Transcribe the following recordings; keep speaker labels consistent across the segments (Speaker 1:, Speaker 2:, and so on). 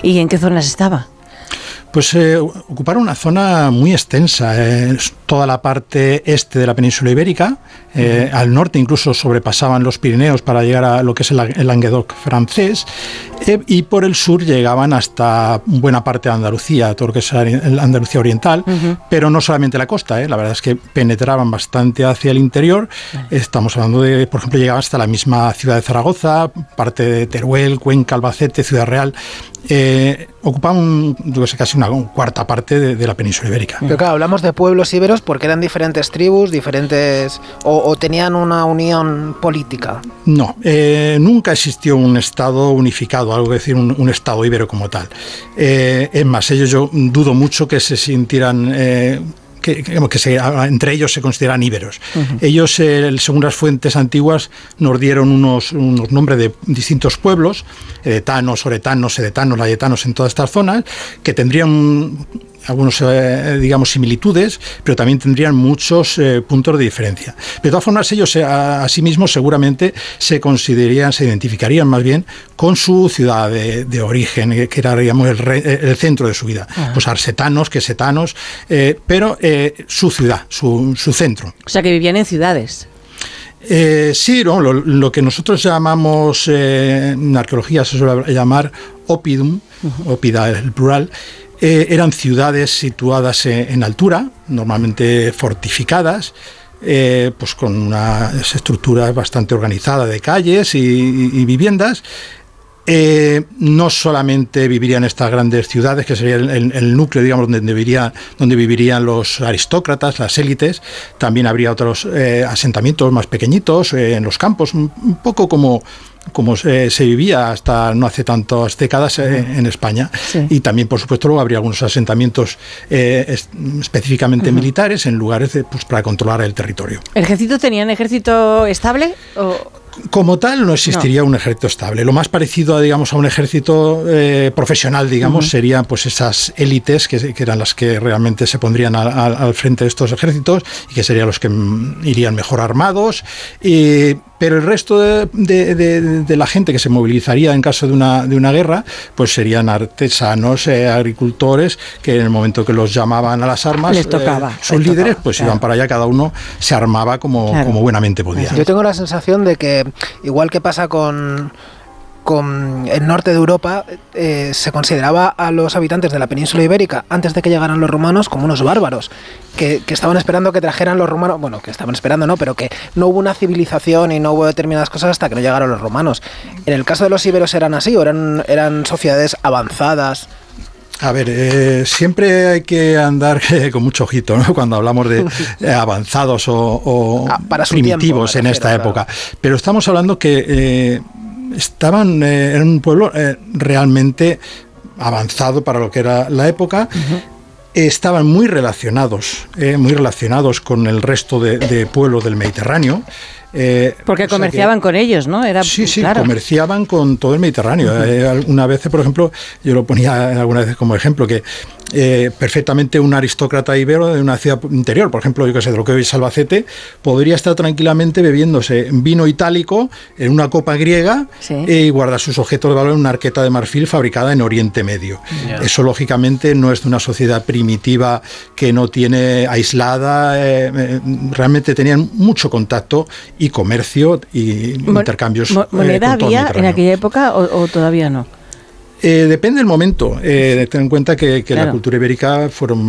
Speaker 1: ¿Y en qué zonas estaba?
Speaker 2: Pues ocuparon una zona muy extensa, toda la parte este de la península ibérica, al norte incluso sobrepasaban los Pirineos para llegar a lo que es el Languedoc francés, y por el sur llegaban hasta buena parte de Andalucía, todo lo que es la Andalucía oriental, pero no solamente la costa, la verdad es que penetraban bastante hacia el interior. Estamos hablando de, por ejemplo, llegaban hasta la misma ciudad de Zaragoza, parte de Teruel, Cuenca, Albacete, Ciudad Real. Ocupaban casi una cuarta parte de la península ibérica.
Speaker 3: Pero claro, hablamos de pueblos íberos porque eran diferentes tribus, diferentes o tenían una unión política.
Speaker 2: No, nunca existió un estado unificado, algo que decir un estado íbero como tal. Es más, yo dudo mucho que se sintieran... entre ellos se consideran íberos. Ellos, según las fuentes antiguas, nos dieron unos nombres de distintos pueblos, etanos, oretanos, edetanos, layetanos, en todas estas zonas, que tendrían algunos, similitudes, pero también tendrían muchos puntos de diferencia. De todas formas, ellos a sí mismos seguramente se identificarían más bien con su ciudad de origen, que era, digamos, el centro de su vida. Pues arsetanos, quesetanos, pero su ciudad, su centro.
Speaker 1: O sea, que vivían en ciudades.
Speaker 2: Sí, ¿no? Lo que nosotros llamamos, en arqueología se suele llamar oppidum, oppida es el plural, eran ciudades situadas en altura, normalmente fortificadas, pues con una estructura bastante organizada de calles y viviendas. No solamente vivirían en estas grandes ciudades, que sería el núcleo, digamos, donde vivirían los aristócratas, las élites. También habría otros asentamientos más pequeñitos en los campos, un poco como se vivía hasta no hace tantas décadas en España. Sí. Y también, por supuesto, luego habría algunos asentamientos específicamente militares en lugares para controlar el territorio.
Speaker 1: ¿El ejército tenía un ejército estable?
Speaker 2: Como tal, no existiría un ejército estable. Lo más parecido a un ejército profesional, serían pues esas élites que eran las que realmente se pondrían al frente de estos ejércitos y que serían los que irían mejor armados. Pero el resto de la gente que se movilizaría en caso de una guerra, pues serían artesanos, agricultores, que en el momento que los llamaban a las armas,
Speaker 1: les tocaba,
Speaker 2: sus líderes, pues iban para allá, cada uno se armaba como buenamente podía.
Speaker 3: Yo tengo la sensación de que, igual que pasa con el norte de Europa, se consideraba a los habitantes de la península ibérica, antes de que llegaran los romanos, como unos bárbaros, que estaban esperando que trajeran los romanos, bueno, que estaban esperando no, pero que no hubo una civilización y no hubo determinadas cosas hasta que no llegaron los romanos. En el caso de los íberos, ¿eran así o eran sociedades avanzadas?
Speaker 2: A ver, siempre hay que andar con mucho ojito, ¿no? Cuando hablamos de avanzados o primitivos tiempo, en esta época. Pero estamos hablando que estaban en un pueblo realmente avanzado para lo que era la época. Estaban muy relacionados con el resto de pueblos del Mediterráneo.
Speaker 1: Porque comerciaban con ellos, ¿no?
Speaker 2: Sí, claro. Comerciaban con todo el Mediterráneo. Una vez, por ejemplo, yo lo ponía alguna vez como ejemplo, que perfectamente un aristócrata ibero de una ciudad interior, por ejemplo, de lo que hoy es Albacete, podría estar tranquilamente bebiéndose vino itálico en una copa griega y guardar sus objetos de valor en una arqueta de marfil fabricada en Oriente Medio. Eso, lógicamente, no es de una sociedad primitiva que no tiene aislada. Realmente tenían mucho contacto y comercio y intercambios.
Speaker 1: ¿Moneda había en aquella época o todavía no?
Speaker 2: Depende del momento. Ten en cuenta que la cultura ibérica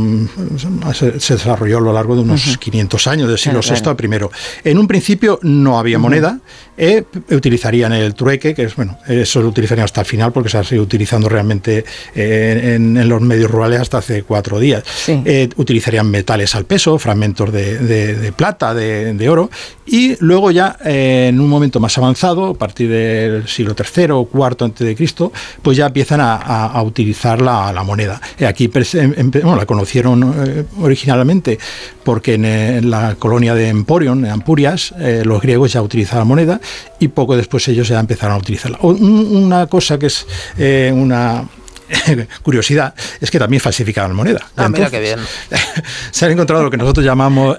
Speaker 2: se desarrolló a lo largo de unos 500 años, del siglo VI al primero. En un principio no había moneda, utilizarían el trueque, que es eso lo utilizarían hasta el final porque se ha seguido utilizando realmente en los medios rurales hasta hace 4 días. Sí. Utilizarían metales al peso, fragmentos de plata, de oro, y luego ya en un momento más avanzado, a partir del siglo III o IV antes de Cristo, pues ya empiezan a utilizar la moneda. Aquí la conocieron originalmente porque en la colonia de Emporion, en Ampurias, los griegos ya utilizaban moneda y poco después ellos ya empezaron a utilizarla. Una cosa que es una curiosidad es que también falsificaban moneda.
Speaker 3: Mira qué bien.
Speaker 2: Se han encontrado lo que nosotros llamamos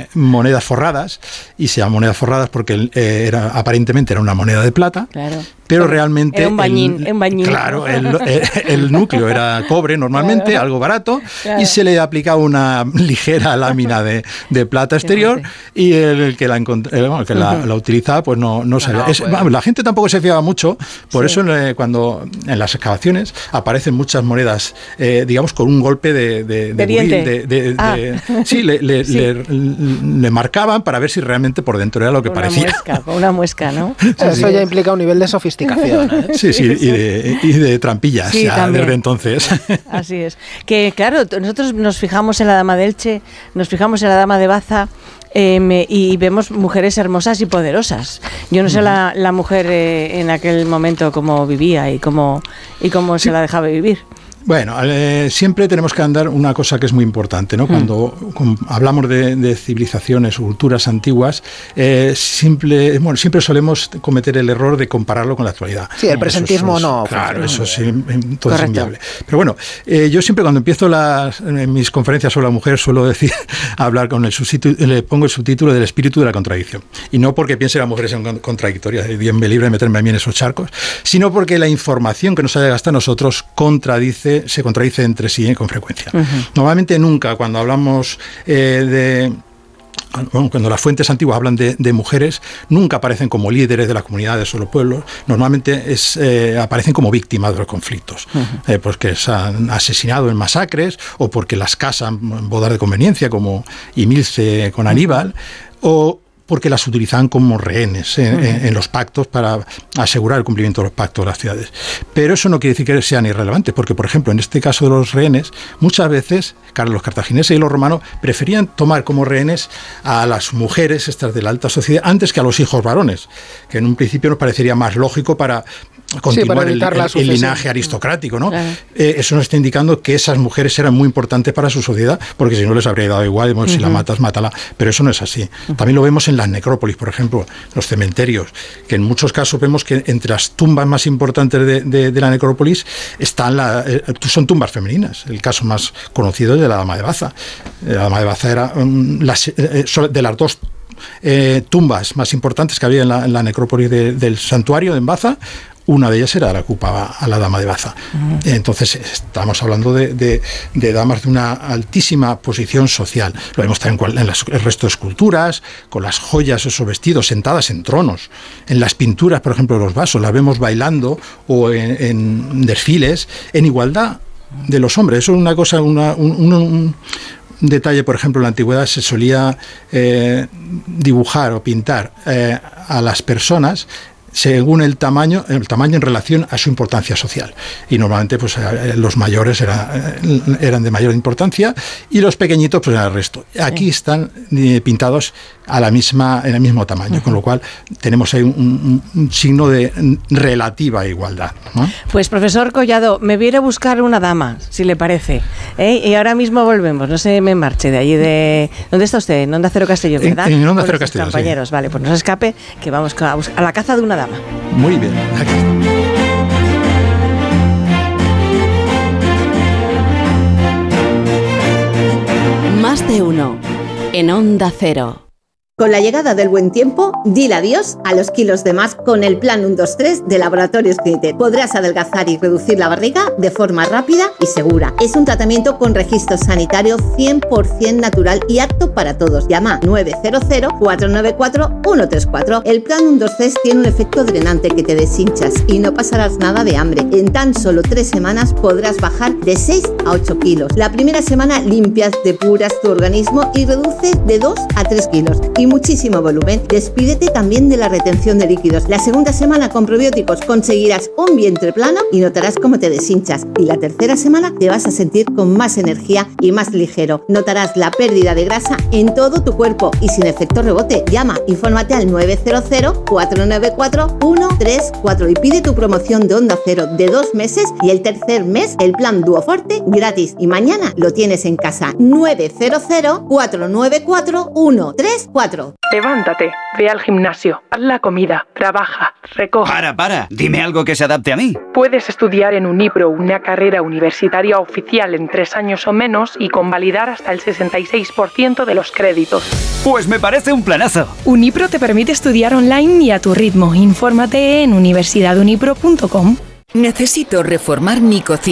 Speaker 2: monedas forradas, y se llaman monedas forradas porque aparentemente era una moneda de plata, pero realmente...
Speaker 1: Era un bañín.
Speaker 2: Claro, el núcleo era cobre normalmente, algo barato, y se le aplicaba una ligera lámina de plata exterior, y el que la utilizaba pues no sabía. La gente tampoco se fiaba mucho, por eso cuando en las excavaciones aparecen muchas monedas, digamos, con un golpe de buril, sí, le marcaban para ver si realmente por dentro era lo que parecía.
Speaker 1: Una muesca, ¿no?
Speaker 3: Eso ya implica un nivel de sofisticación, ¿eh?
Speaker 2: Sí, y de trampillas, sí, ya desde entonces.
Speaker 1: Así es. Que claro, nosotros nos fijamos en la dama de Elche, nos fijamos en la dama de Baza, y vemos mujeres hermosas y poderosas. Yo no sé la mujer en aquel momento cómo vivía y cómo se la dejaba vivir.
Speaker 2: Bueno, siempre tenemos que andar una cosa que es muy importante, ¿no? Cuando hablamos de civilizaciones o culturas antiguas, siempre solemos cometer el error de compararlo con la actualidad.
Speaker 3: Sí, el presentismo no.
Speaker 2: Claro, eso es inviable. Pero bueno, yo siempre cuando empiezo en mis conferencias sobre la mujer suelo hablar con le pongo el subtítulo del espíritu de la contradicción. Y no porque piense que las mujeres son contradictorias, Dios me libre de meterme a mí en esos charcos, sino porque la información que nos haya hasta nosotros se contradice entre sí con frecuencia. Normalmente nunca, cuando hablamos cuando las fuentes antiguas hablan de mujeres, nunca aparecen como líderes de las comunidades o los pueblos, normalmente aparecen como víctimas de los conflictos, porque se han asesinado en masacres, o porque las casan en bodas de conveniencia, como Imilce con Aníbal, o porque las utilizaban como rehenes en los pactos para asegurar el cumplimiento de los pactos de las ciudades. Pero eso no quiere decir que sean irrelevantes, porque, por ejemplo, en este caso de los rehenes, muchas veces los cartagineses y los romanos preferían tomar como rehenes a las mujeres estas de la alta sociedad antes que a los hijos varones, que en un principio nos parecería más lógico para continuar el linaje aristocrático, ¿no? Claro. Eso nos está indicando que esas mujeres eran muy importantes para su sociedad, porque si no les habría dado igual, si la matas, mátala, pero eso no es así. También lo vemos en las necrópolis, por ejemplo, los cementerios, que en muchos casos vemos que entre las tumbas más importantes de la necrópolis son tumbas femeninas. El caso más conocido es de la dama de Baza. La dama de Baza era de las dos tumbas más importantes que había en la necrópolis del santuario en Baza. Una de ellas era la que ocupaba a la dama de Baza. Entonces estamos hablando de damas de una altísima posición social. Lo vemos también en el resto de esculturas, con las joyas, esos vestidos, sentadas en tronos. En las pinturas, por ejemplo, de los vasos, las vemos bailando o en desfiles en igualdad de los hombres. Eso es una cosa, un detalle. Por ejemplo, en la antigüedad se solía dibujar o pintar a las personas según el tamaño en relación a su importancia social. Y normalmente pues los mayores eran de mayor importancia y los pequeñitos pues eran el resto. Aquí están pintados en el mismo tamaño, con lo cual tenemos ahí un signo de relativa igualdad, ¿no?
Speaker 1: Pues profesor Collado, me voy a ir a buscar una dama, si le parece, y ahora mismo volvemos, no se me marche de allí ¿Dónde está usted? En Onda Cero Castellón, ¿verdad?
Speaker 2: En Onda Cero Castellón,
Speaker 1: compañeros, sí. Vale, pues no se escape, que vamos a la caza de una dama.
Speaker 2: Muy bien, aquí está.
Speaker 4: Más de uno en Onda Cero.
Speaker 5: Con la llegada del buen tiempo, dile adiós a los kilos de más con el Plan 1-2-3 de Laboratorios Clinitet. Podrás adelgazar y reducir la barriga de forma rápida y segura. Es un tratamiento con registro sanitario 100% natural y apto para todos. Llama 900-494-134. El Plan 1-2-3 tiene un efecto drenante que te deshinchas y no pasarás nada de hambre. En tan solo 3 semanas podrás bajar de 6 a 8 kilos. La primera semana limpias, depuras tu organismo y reduces de 2 a 3 kilos. Y muchísimo volumen. Despídete también de la retención de líquidos. La segunda semana con probióticos conseguirás un vientre plano y notarás cómo te deshinchas. Y la tercera semana te vas a sentir con más energía y más ligero. Notarás la pérdida de grasa en todo tu cuerpo y sin efecto rebote. Llama, infórmate al 900-494-134 y pide tu promoción de Onda Cero de 2 meses y el tercer mes el plan Duoforte gratis. Y mañana lo tienes en casa. 900-494-134. 4.
Speaker 6: Levántate, ve al gimnasio, haz la comida, trabaja, recoge.
Speaker 7: Para, dime algo que se adapte a mí.
Speaker 6: Puedes estudiar en Unipro una carrera universitaria oficial en 3 años o menos y convalidar hasta el 66% de los créditos.
Speaker 7: Pues me parece un planazo.
Speaker 8: Unipro te permite estudiar online y a tu ritmo. Infórmate en universidadunipro.com.
Speaker 9: Necesito reformar mi cocina.